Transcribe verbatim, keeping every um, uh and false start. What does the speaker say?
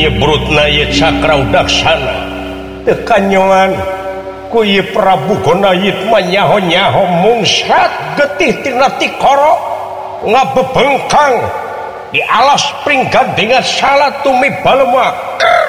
nyebrutna ye cakra udaksana tekanyoan ku ye Prabu Gonayit manyaho-nyaho mungsat getih tina tikoro ngabebengkang di alas pringgandengan salah tumi balema